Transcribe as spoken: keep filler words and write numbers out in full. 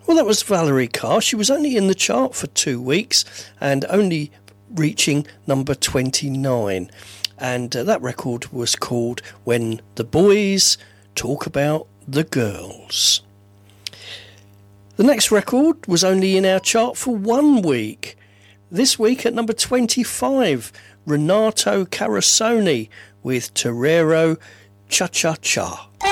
Well, that was Valerie Carr. She was only in the chart for two weeks and only reaching number twenty-nine. And uh, that record was called When the Boys Talk About the Girls. The next record was only in our chart for one week. This week at number twenty-five, Renato Carosone with Torero Cha Cha Cha.